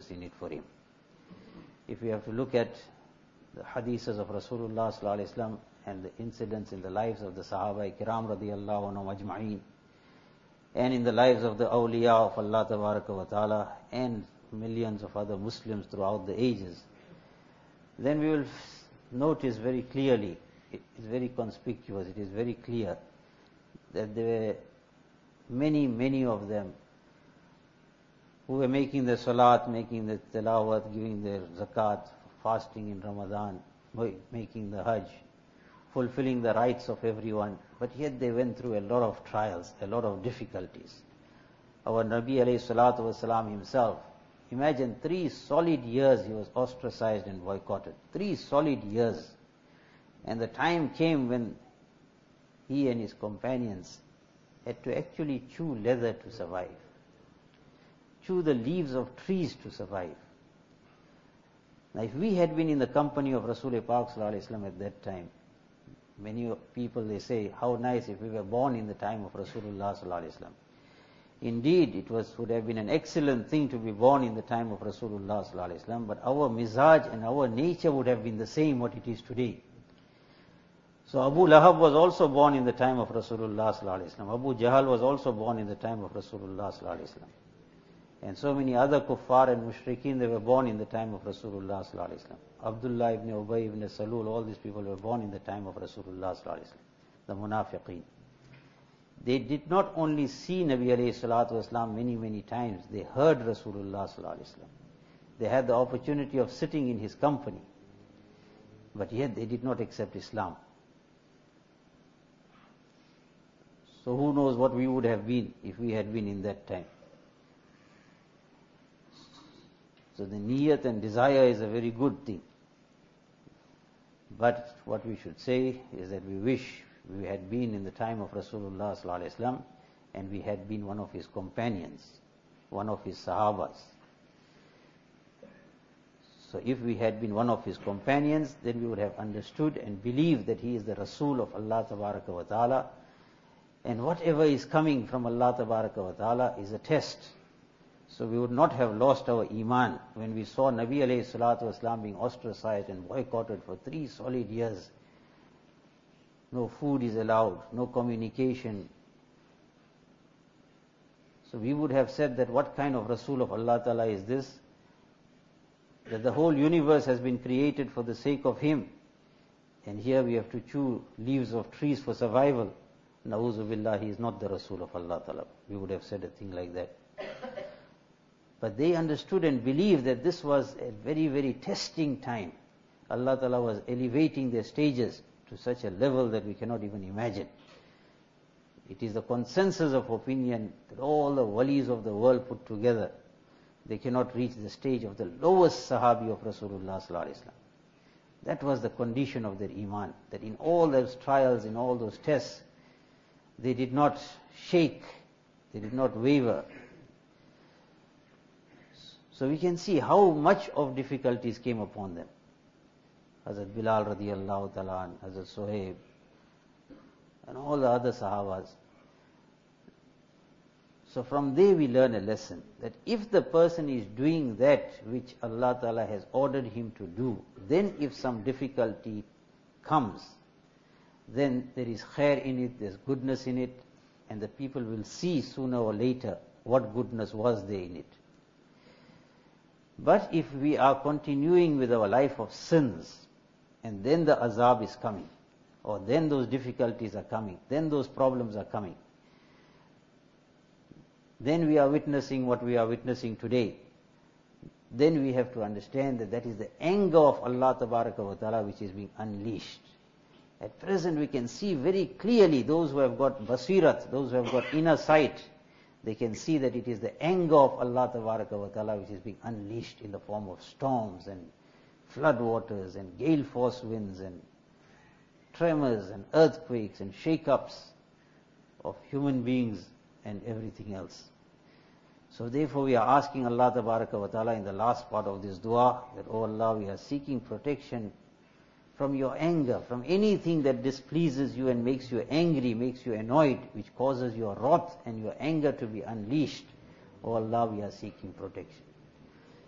in it for him. If we have to look at the hadiths of Rasulullah sallallahu alaihi wasallam and the incidents in the lives of the Sahaba Kiram radiyallahu anhum ajma'een, and in the lives of the awliya of Allah tabaraka wa ta'ala and millions of other Muslims throughout the ages, then we will notice very clearly, it is very conspicuous, it is very clear that there were many of them who were making the salat, making the tilawat, giving their zakat, fasting in Ramadan, making the hajj, fulfilling the rights of everyone, but yet they went through a lot of trials, a lot of difficulties. Our Nabi alayhi salatu wasalam himself, imagine 3 solid years he was ostracized and boycotted. 3 solid years. And the time came when he and his companions had to actually chew leather to survive. Chew the leaves of trees to survive. Now if we had been in the company of Rasulullah Pak sallallahu alaihi wasallam at that time, many people they say, how nice if we were born in the time of Rasulullah sallallahu alaihi wasallam. Indeed, it would have been an excellent thing to be born in the time of Rasulullah sallallahu alaihi wasallam, but our mizaj and our nature would have been the same what it is today. So Abu Lahab was also born in the time of Rasulullah sallallahu alaihi wasallam. Abu Jahal was also born in the time of Rasulullah sallallahu alaihi wasallam. And so many other kuffar and mushrikeen, they were born in the time of Rasulullah sallallahu alaihi wasallam. Abdullah ibn Ubay ibn Salul, all these people were born in the time of Rasulullah sallallahu alaihi wasallam. The munafiqeen. They did not only see Nabi alayhi salatu wasalam many times, they heard Rasulullah sallallahu alaihi wasallam. They had the opportunity of sitting in his company, but yet they did not accept Islam. So who knows what we would have been if we had been in that time. So the niyat and desire is a very good thing. But what we should say is that we wish we had been in the time of Rasulullah sallallahu alaihi wasallam and we had been one of his companions, one of his sahabas. So if we had been one of his companions, then we would have understood and believed that he is the Rasul of Allah tabaraka wa ta'ala, and whatever is coming from Allah tabaraka wa ta'ala is a test. So we would not have lost our iman when we saw Nabi alayhi salatu wasalam being ostracized and boycotted for 3 solid years. No food is allowed, no communication. So we would have said that what kind of Rasul of Allah Ta'ala is this? That the whole universe has been created for the sake of him. And here we have to chew leaves of trees for survival. Na'uzu billah, he is not the Rasul of Allah Ta'ala. We would have said a thing like that. But they understood and believed that this was a very testing time. Allah Ta'ala was elevating their stages to such a level that we cannot even imagine. It is the consensus of opinion that all the walis of the world put together, they cannot reach the stage of the lowest sahabi of Rasulullah sallallahu alaihi wasallam. That was the condition of their iman, that in all those trials, in all those tests, they did not shake, they did not waver. So we can see how much of difficulties came upon them. Hazrat Bilal radiyallahu ta'ala, Hazrat Suhaib, and all the other sahabas. So from there we learn a lesson, that if the person is doing that which Allah Ta'ala has ordered him to do, then if some difficulty comes, then there is khair in it, there's goodness in it, and the people will see sooner or later what goodness was there in it. But if we are continuing with our life of sins, and then the azab is coming, or then those difficulties are coming, then those problems are coming, then we are witnessing what we are witnessing today. Then we have to understand that that is the anger of Allah Tabaraka wa Ta'ala which is being unleashed. At present we can see very clearly, those who have got basirat, those who have got inner sight, they can see that it is the anger of Allah Tabaraka wa Ta'ala which is being unleashed in the form of storms and flood waters and gale force winds and tremors and earthquakes and shake-ups of human beings and everything else. So therefore we are asking Allah Tabaraka wa Ta'ala in the last part of this dua that, oh Allah, we are seeking protection from your anger, from anything that displeases you and makes you angry, makes you annoyed, which causes your wrath and your anger to be unleashed. Oh Allah, we are seeking protection.